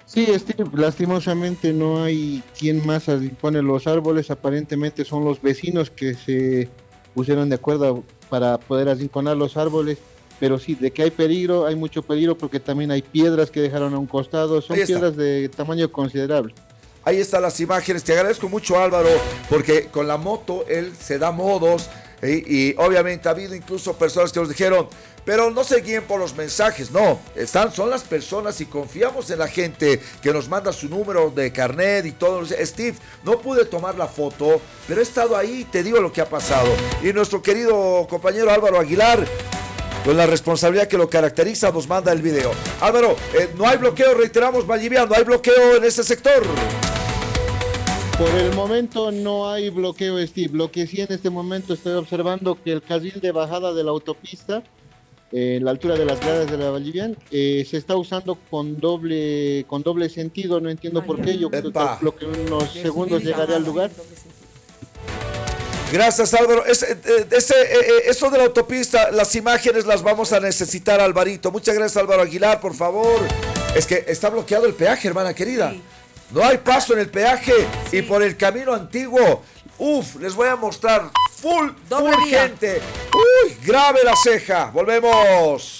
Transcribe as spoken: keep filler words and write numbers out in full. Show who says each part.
Speaker 1: Sí, Steve, lastimosamente no hay quien más pone los árboles, aparentemente son los vecinos que se pusieron de acuerdo para poder arrinconar los árboles, pero sí, de que hay peligro, hay mucho peligro porque también hay piedras que dejaron a un costado,
Speaker 2: Ahí
Speaker 1: son
Speaker 2: está.
Speaker 1: piedras de tamaño considerable.
Speaker 2: Ahí están las imágenes. Te agradezco mucho, Álvaro, porque con la moto él se da modos. ¿eh? Y obviamente ha habido incluso personas que nos dijeron, pero no se guíen por los mensajes. No, están, son las personas y confiamos en la gente que nos manda su número de carnet y todo. Steve, no pude tomar la foto, pero he estado ahí y te digo lo que ha pasado. Y nuestro querido compañero Álvaro Aguilar, con la responsabilidad que lo caracteriza, nos manda el video. Álvaro, eh, no hay bloqueo, reiteramos, Vallivian, no hay bloqueo en ese sector.
Speaker 1: Por el momento no hay bloqueo, Steve. Lo que sí en este momento estoy observando que el carril de bajada de la autopista, eh, en la altura de las gradas de la Vallivian, eh, se está usando con doble, con doble sentido. No entiendo por qué. Yo
Speaker 2: Epa.
Speaker 1: calculo que en unos segundos llegaré al lugar.
Speaker 2: Gracias, Álvaro. Es, eh, ese, eh, eso de la autopista, las imágenes las vamos a necesitar, Alvarito. Muchas gracias, Álvaro Aguilar, por favor. Es que está bloqueado el peaje, hermana querida.
Speaker 3: Sí.
Speaker 2: No hay paso en el peaje
Speaker 3: Sí.
Speaker 2: y por el camino antiguo. Uf, les voy a mostrar full,
Speaker 3: Doble
Speaker 2: full
Speaker 3: vía.
Speaker 2: gente. Uy, grave la ceja. Volvemos.